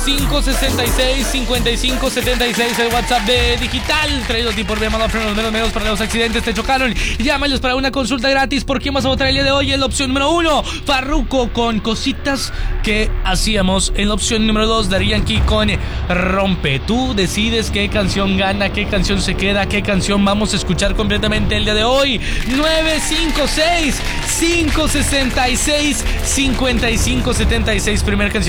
566-5576, el WhatsApp de Digital, traído a ti por Bemado Frenos, los medios para los accidentes, te chocaron. Llámalos para una consulta gratis. ¿Por quién vas a votar el día de hoy? En la opción número 1, Farruko con Cositas que hacíamos. En la opción número 2, Daddy Yankee con Rompe. Tú decides qué canción gana, qué canción se queda, qué canción vamos a escuchar completamente el día de hoy. 956-566-5576, primer canción.